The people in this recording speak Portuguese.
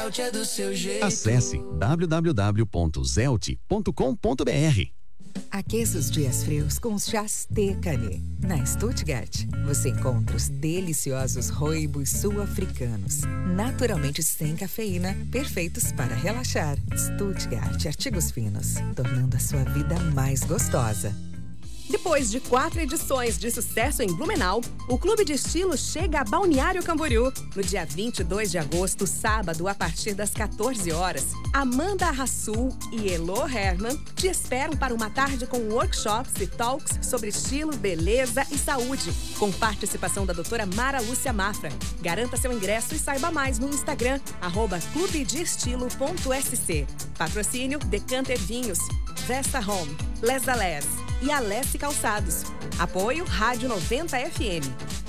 Zelt é do seu jeito. Acesse www.zelt.com.br. Aqueça os dias frios com os chás Tecane. Na Stuttgart, você encontra os deliciosos rooibos sul-africanos, naturalmente sem cafeína, perfeitos para relaxar. Stuttgart Artigos Finos, tornando a sua vida mais gostosa. Depois de 4 edições de sucesso em Blumenau, o Clube de Estilo chega a Balneário Camboriú. No dia 22 de agosto, sábado, a partir das 14 horas, Amanda Rassul e Elo Herman te esperam para uma tarde com workshops e talks sobre estilo, beleza e saúde, com participação da doutora Mara Lúcia Mafra. Garanta seu ingresso e saiba mais no Instagram, @clubedeestilo.sc. Patrocínio Decanter Vinhos, Vesta Home, Les Alés e Alessi Calçados. Apoio Rádio 90 FM.